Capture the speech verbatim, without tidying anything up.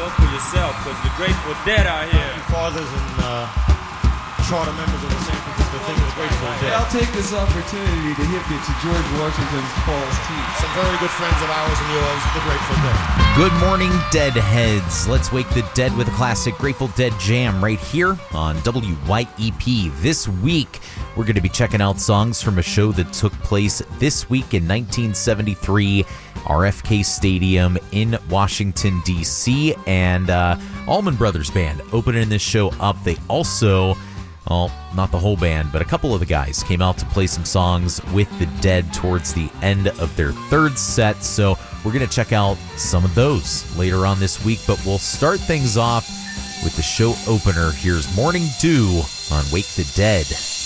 spoke for yourself, because the Grateful Dead are here. Fathers and uh, charter members of the San Francisco thing, the Grateful Dead. I'll take this opportunity to hit you to George Washington's Falls Teeth. Some very good friends of ours and yours, the Grateful Dead. Good morning, Deadheads. Let's wake the dead with a classic Grateful Dead jam right here on W Y E P. This week, we're going to be checking out songs from a show that took place this week in nineteen seventy-three, R F K Stadium in Washington, D C, and uh, Allman Brothers Band opening this show up. They also, well, not the whole band, but a couple of the guys came out to play some songs with the Dead towards the end of their third set, so we're going to check out some of those later on this week, but we'll start things off with the show opener. Here's Morning Dew on Wake the Dead.